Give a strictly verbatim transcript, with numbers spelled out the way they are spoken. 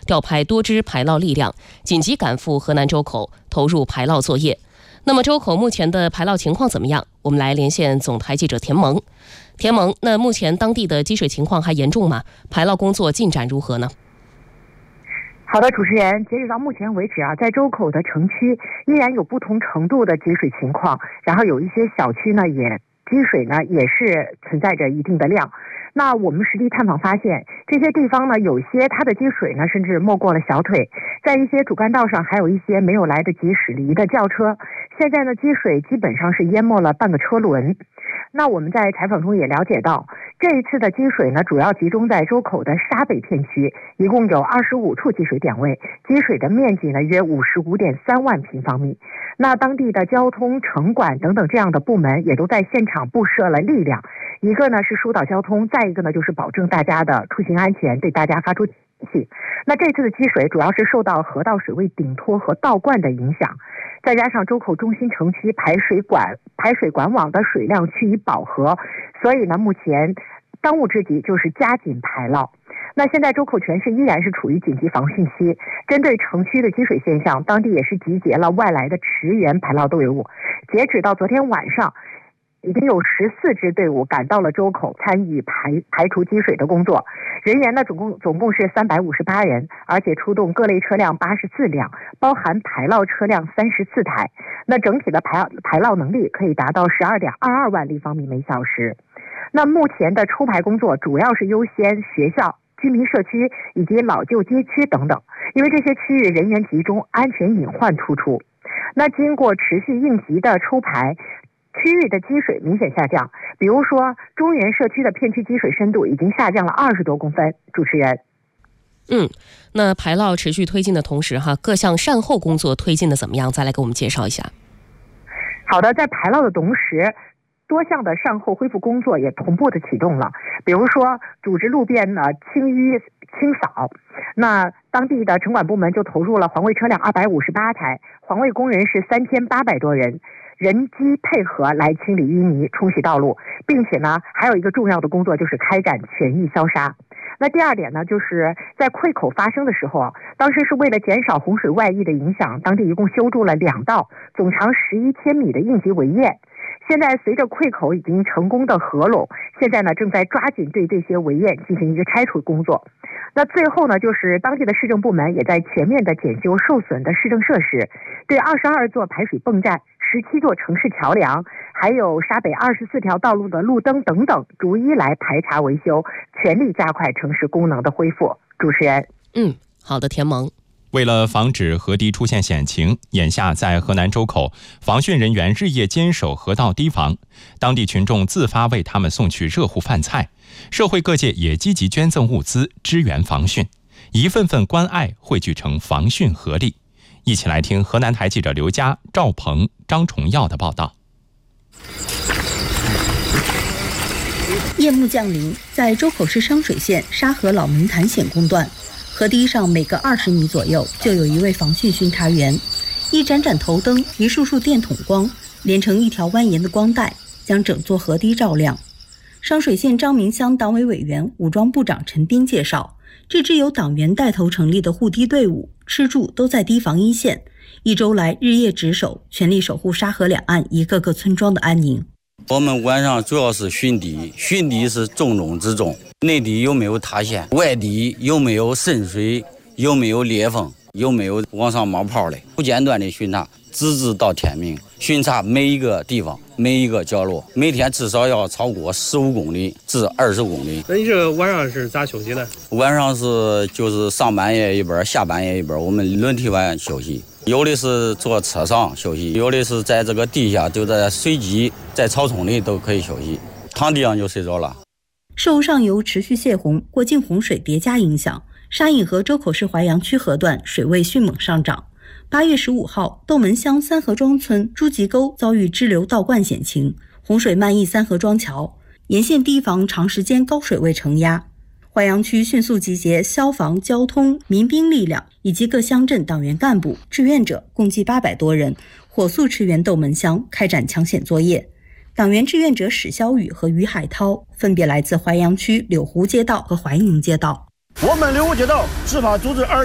调派多支排涝力量，紧急赶赴河南周口，投入排涝作业。那么周口目前的排涝情况怎么样？我们来连线总台记者田萌。田萌，那目前当地的积水情况还严重吗？排涝工作进展如何呢？ 好的，主持人，截止到目前为止啊，在周口的城区依然有不同程度的积水情况，然后有一些小区呢也积水呢也是存在着一定的量。那我们实地探访发现，这些地方呢，有些它的积水呢甚至没过了小腿，在一些主干道上还有一些没有来得及驶离的轿车，现在呢积水基本上是淹没了半个车轮。那我们在采访中也了解到，这一次的积水呢主要集中在周口的沙北片区，一共有二十五处积水点位，积水的面积呢约五十五点三万平方米。那当地的交通、城管等等这样的部门也都在现场布设了力量，一个呢是疏导交通，再一个呢就是保证大家的出行安全，对大家发出警示。那这次的积水主要是受到河道水位顶脱和倒灌的影响，再加上周口中心城区排水管排水管网的水量趋于饱和，所以呢目前当务之急就是加紧排涝。那现在周口全市依然是处于紧急防汛期，针对城区的积水现象，当地也是集结了外来的驰援排涝队伍。截止到昨天晚上，已经有十四支队伍赶到了周口，参与排排除积水的工作。人员呢总共总共是三百五十八人，而且出动各类车辆八十四辆，包含排涝车辆三十四台。那整体的排排涝能力可以达到十二点二二万立方米每小时。那目前的抽排工作主要是优先学校、居民社区以及老旧街区等等，因为这些区域人员集中，安全隐患突出。那经过持续应急的抽排，区域的积水明显下降，比如说中原社区的片区积水深度已经下降了二十多公分。主持人， 嗯，那排涝持续推进的同时哈，各项善后工作推进的怎么样？再来给我们介绍一下。 好的，在排涝的同时，多项的善后恢复工作也同步的启动了，比如说组织路边呢清淤清扫，那当地的城管部门就投入了环卫车辆二百五十八台，环卫工人是三千八百多人，人机配合来清理淤泥、冲洗道路，并且呢还有一个重要的工作就是开展全域消杀。那第二点呢，就是在溃口发生的时候，当时是为了减少洪水外溢的影响，当地一共修筑了两道总长十一千米的应急围堰。现在随着溃口已经成功的合拢，现在呢正在抓紧对这些围堰进行一个拆除工作。那最后呢，就是当地的市政部门也在全面的检修受损的市政设施，对二十二座排水泵站、十七座城市桥梁，还有沙北二十四条道路的路灯等等，逐一来排查维修，全力加快城市功能的恢复。主持人， 嗯，好的，田萌。 为了防止河堤出现险情，眼下在河南周口，防汛人员日夜坚守河道堤防，当地群众自发为他们送去热乎饭菜，社会各界也积极捐赠物资支援防汛，一份份关爱汇聚成防汛合力。一起来听河南台记者刘佳、赵鹏、张崇耀的报道。 夜幕降临，在周口市商水县沙河老门潭险工段，河堤上每隔二十米左右就有一位防汛巡查员，一盏盏头灯，一束束电筒光，连成一条蜿蜒的光带，将整座河堤照亮。商水县张明乡党委委员、武装部长陈斌介绍，这支由党员带头成立的护堤队伍，吃住都在堤防一线，一周来日夜值守，全力守护沙河两岸一个个村庄的安宁。 我们晚上主要是巡堤，巡堤是重中之重，内堤有没有塌陷，外堤有没有渗水，有没有裂缝，有没有往上冒泡的，不间断的巡查，直至到天明，巡查每一个地方，每一个角落，每天至少要超过十五公里至二十公里。 那你这个晚上是咋休息呢？ 晚上是就是上半夜一边，下半夜一边，我们轮替晚休息。有的是坐车上休息，有的是在这个地下，就在水基、在草丛里都可以休息，躺地上就睡着了。 受上游持续泄洪、过境洪水叠加影响，沙引河周口市淮阳区河段水位迅猛上涨。八月十五号，斗门乡三河庄村朱集沟遭遇支流倒灌险情，洪水漫溢三河庄桥，沿线堤防长时间高水位承压。淮阳区迅速集结消防、交通、民兵力量以及各乡镇党员干部、志愿者，共计八百多人，火速驰援斗门乡，开展抢险作业。党员志愿者史肖宇和于海涛分别来自淮阳区柳湖街道和淮宁街道。 我们柳湖街道执法组织二